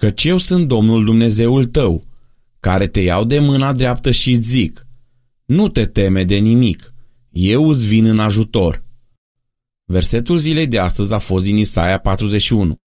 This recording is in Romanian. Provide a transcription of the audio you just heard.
Căci eu sunt Domnul Dumnezeul tău, care te iau de mâna dreaptă și zic: nu te teme de nimic, eu îți vin în ajutor. Versetul zilei de astăzi a fost din Isaia 41.